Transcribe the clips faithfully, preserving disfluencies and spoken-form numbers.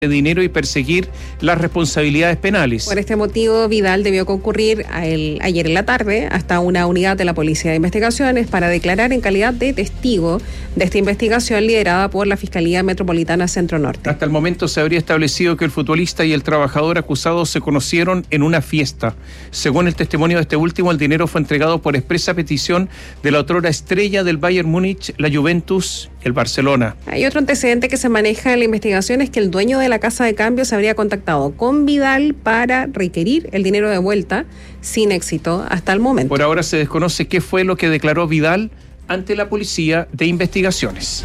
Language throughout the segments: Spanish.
de dinero y perseguir las responsabilidades penales. Por este motivo, Vidal debió concurrir a el, ayer en la tarde hasta una unidad de la Policía de Investigaciones para declarar en calidad de testigo de esta investigación liderada por la Fiscalía Metropolitana Centro Norte. Hasta el momento se habría establecido que el futbolista y el trabajador acusado se conocieron en una fiesta. Según el testimonio de este último, el dinero fue entregado por expresa petición de la otrora estrella del Bayern Múnich, la Juventus, el Barcelona. Hay otro antecedente que se maneja en la investigación, es que el dueño de la casa de cambio se habría contactado con Vidal para requerir el dinero de vuelta, sin éxito hasta el momento. Por ahora se desconoce qué fue lo que declaró Vidal ante la Policía de Investigaciones.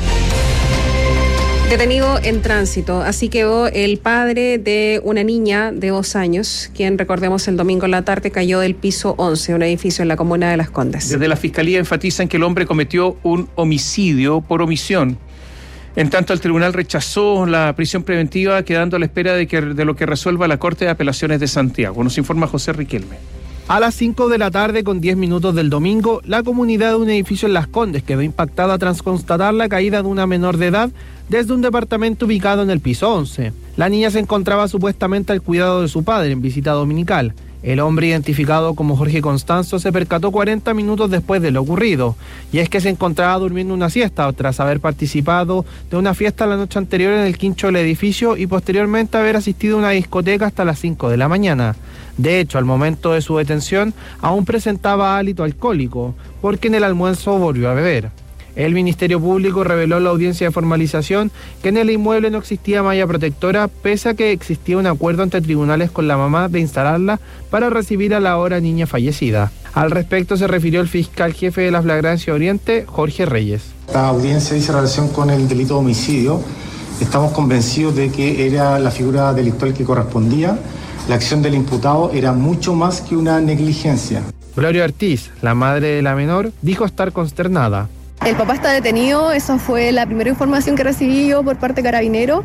Detenido en tránsito, así quedó el padre de una niña de dos años, quien, recordemos, el domingo en la tarde cayó del piso once, un edificio en la comuna de Las Condes. Desde la Fiscalía enfatizan que el hombre cometió un homicidio por omisión. En tanto, el tribunal rechazó la prisión preventiva, quedando a la espera de, que, de lo que resuelva la Corte de Apelaciones de Santiago. Nos informa José Riquelme. A las cinco de la tarde con diez minutos del domingo, la comunidad de un edificio en Las Condes quedó impactada tras constatar la caída de una menor de edad desde un departamento ubicado en el piso once. La niña se encontraba supuestamente al cuidado de su padre en visita dominical. El hombre, identificado como Jorge Constanzo, se percató cuarenta minutos después de lo ocurrido, y es que se encontraba durmiendo una siesta tras haber participado de una fiesta la noche anterior en el quincho del edificio y posteriormente haber asistido a una discoteca hasta las cinco de la mañana. De hecho, al momento de su detención, aún presentaba hálito alcohólico, porque en el almuerzo volvió a beber. El Ministerio Público reveló en la audiencia de formalización que en el inmueble no existía malla protectora, pese a que existía un acuerdo entre tribunales con la mamá de instalarla para recibir a la ahora niña fallecida. Al respecto se refirió el fiscal jefe de la Flagrancia Oriente, Jorge Reyes. Esta audiencia dice relación con el delito de homicidio. Estamos convencidos de que era la figura delictual que correspondía. La acción del imputado era mucho más que una negligencia. Gloria Ortiz, la madre de la menor, dijo estar consternada. El papá está detenido, esa fue la primera información que recibí yo por parte de Carabineros,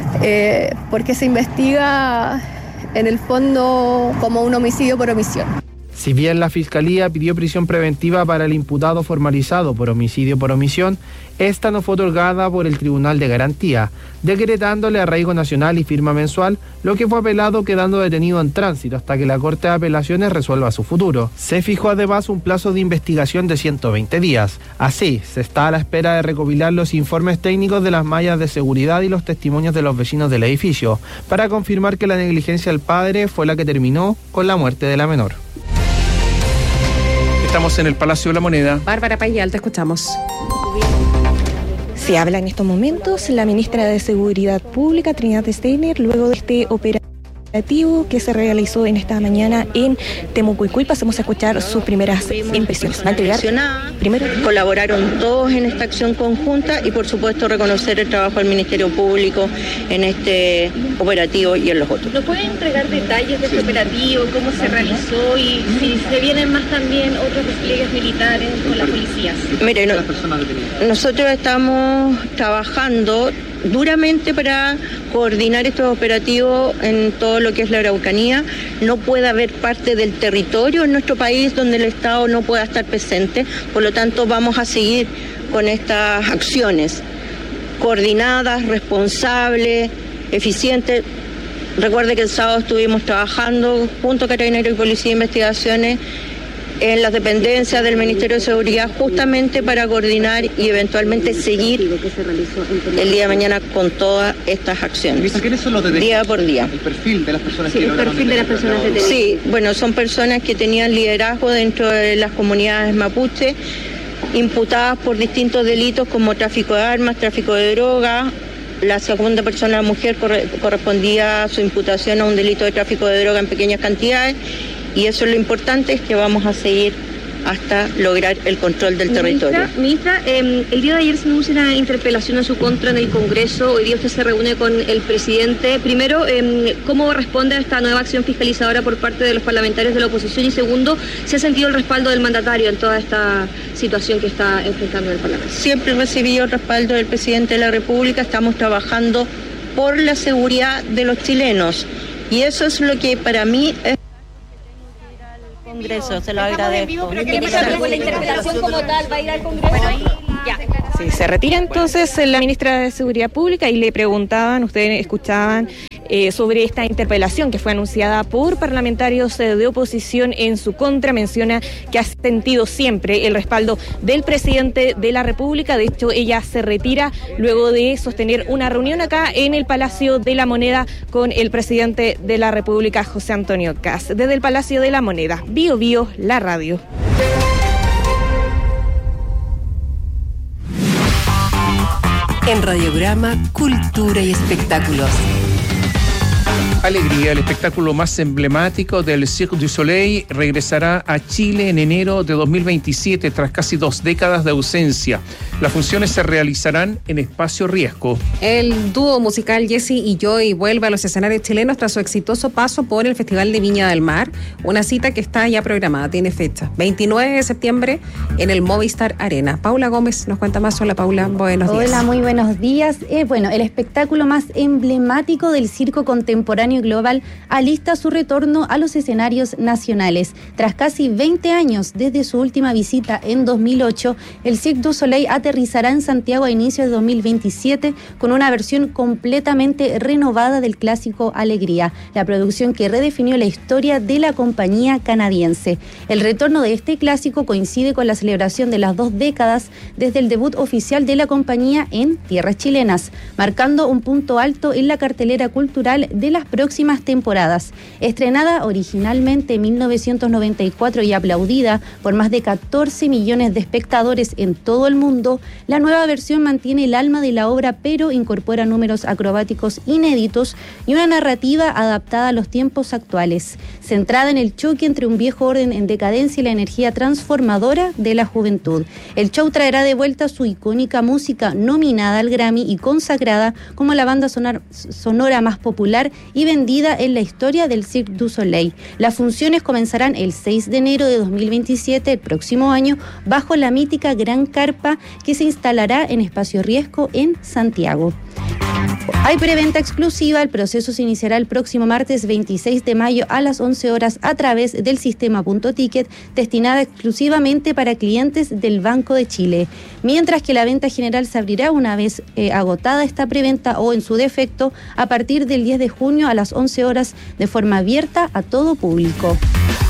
eh, porque se investiga en el fondo como un homicidio por omisión. Si bien la Fiscalía pidió prisión preventiva para el imputado formalizado por homicidio por omisión, esta no fue otorgada por el Tribunal de Garantía, decretándole arraigo nacional y firma mensual, lo que fue apelado quedando detenido en tránsito hasta que la Corte de Apelaciones resuelva su futuro. Se fijó además un plazo de investigación de ciento veinte días. Así, se está a la espera de recopilar los informes técnicos de las mallas de seguridad y los testimonios de los vecinos del edificio, para confirmar que la negligencia del padre fue la que terminó con la muerte de la menor. Estamos en el Palacio de la Moneda. Bárbara Payal, te escuchamos. Se habla en estos momentos la ministra de Seguridad Pública, Trinidad Steiner, luego de este operativo que se realizó en esta mañana en Temucuicui. Pasemos a escuchar sus primeras impresiones. Va a entregar primero. Colaboraron todos en esta acción conjunta y, por supuesto, reconocer el trabajo del Ministerio Público en este operativo y en los otros. ¿Nos puede entregar detalles de este operativo, cómo se realizó y si se vienen más también otros despliegues militares con las policías? Mire, no, nosotros estamos trabajando duramente para coordinar estos operativos en todo lo que es la Araucanía. No puede haber parte del territorio en nuestro país donde el Estado no pueda estar presente, por lo tanto vamos a seguir con estas acciones coordinadas, responsables, eficientes. Recuerde que el sábado estuvimos trabajando junto a Carabineros y Policía de Investigaciones en las dependencias del Ministerio de Seguridad, justamente para coordinar y eventualmente seguir el día de mañana con todas estas acciones. ¿Quiénes son los detenidos? Día por día. El perfil de las personas sí, que el perfil de las personas detenidas. Sí, bueno, son personas que tenían liderazgo dentro de las comunidades mapuche, imputadas por distintos delitos como tráfico de armas, tráfico de droga. La segunda persona, la mujer, correspondía a su imputación a un delito de tráfico de droga en pequeñas cantidades. Y eso es lo importante, es que vamos a seguir hasta lograr el control del territorio. Ministra, ministra eh, el día de ayer se anuncia una interpelación en su contra en el Congreso. Hoy día usted se reúne con el presidente. Primero, eh, ¿cómo responde a esta nueva acción fiscalizadora por parte de los parlamentarios de la oposición? Y segundo, ¿se ha sentido el respaldo del mandatario en toda esta situación que está enfrentando el Parlamento? Siempre he recibido el respaldo del presidente de la República. Estamos trabajando por la seguridad de los chilenos. Y eso es lo que para mí es Congreso, se lo agradezco. ¿Pero qué pasa con la interpelación como tal? ¿Va a ir al Congreso? Bueno, Sí, se retira entonces la ministra de Seguridad Pública y le preguntaban, ustedes escuchaban eh, sobre esta interpelación que fue anunciada por parlamentarios eh, de oposición en su contra. Menciona que ha sentido siempre el respaldo del presidente de la República. De hecho, ella se retira luego de sostener una reunión acá en el Palacio de la Moneda con el presidente de la República, José Antonio Kast. Desde el Palacio de la Moneda, Bio Bio, la radio. En Radiograma, Cultura y Espectáculos. Alegría, el espectáculo más emblemático del Cirque du Soleil, regresará a Chile en enero de dos mil veintisiete tras casi dos décadas de ausencia. Las funciones se realizarán en Espacio Riesgo. El dúo musical Jesse y Joy vuelve a los escenarios chilenos tras su exitoso paso por el Festival de Viña del Mar, una cita que está ya programada, tiene fecha, veintinueve de septiembre en el Movistar Arena. Paula Gómez nos cuenta más. Hola Paula, buenos días. Hola, muy buenos días. Eh, bueno, el espectáculo más emblemático del circo contemporáneo global alista su retorno a los escenarios nacionales. Tras casi veinte años desde su última visita en dos mil ocho, el Cirque du Soleil aterrizará en Santiago a inicios de dos mil veintisiete con una versión completamente renovada del clásico Alegría, la producción que redefinió la historia de la compañía canadiense. El retorno de este clásico coincide con la celebración de las dos décadas desde el debut oficial de la compañía en tierras chilenas, marcando un punto alto en la cartelera cultural de las próximas temporadas. Estrenada originalmente en mil novecientos noventa y cuatro y aplaudida por más de catorce millones de espectadores en todo el mundo, la nueva versión mantiene el alma de la obra, pero incorpora números acrobáticos inéditos y una narrativa adaptada a los tiempos actuales, centrada en el choque entre un viejo orden en decadencia y la energía transformadora de la juventud. El show traerá de vuelta su icónica música nominada al Grammy y consagrada como la banda sonar, sonora más popular y vendida en la historia del Cirque du Soleil. Las funciones comenzarán el seis de enero de dos mil veintisiete, el próximo año, bajo la mítica Gran Carpa que se instalará en Espacio Riesgo en Santiago. Hay preventa exclusiva, el proceso se iniciará el próximo martes veintiséis de mayo a las once horas a través del sistema Punto Ticket, destinada exclusivamente para clientes del Banco de Chile, mientras que la venta general se abrirá una vez eh, agotada esta preventa o en su defecto a partir del diez de junio a las once horas de forma abierta a todo público.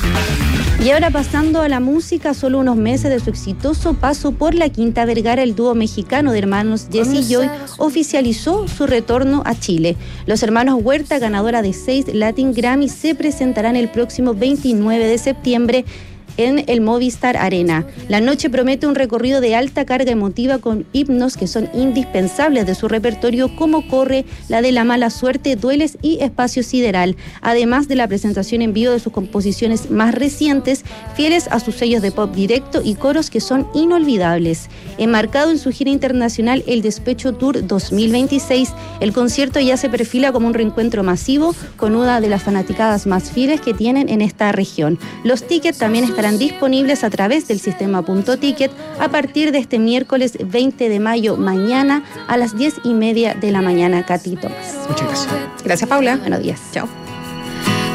Y ahora pasando a la música, solo unos meses de su exitoso paso por la Quinta Vergara, el dúo mexicano de hermanos Jesse y Joy oficializó su retorno a Chile. Los hermanos Huerta, ganadora de seis Latin Grammy, se presentarán el próximo veintinueve de septiembre en el Movistar Arena. La noche promete un recorrido de alta carga emotiva con himnos que son indispensables de su repertorio, como Corre, La de la Mala Suerte, Dueles y Espacio Sideral, además de la presentación en vivo de sus composiciones más recientes, fieles a sus sellos de pop directo y coros que son inolvidables. Enmarcado en su gira internacional El Despecho Tour dos mil veintiséis, el concierto ya se perfila como un reencuentro masivo con una de las fanaticadas más fieles que tienen en esta región. Los tickets también estarán disponibles a través del sistema Punto Ticket a partir de este miércoles veinte de mayo, mañana a las diez y media de la mañana. Catito. Muchas gracias. Gracias, Paula. Buenos días. Chao.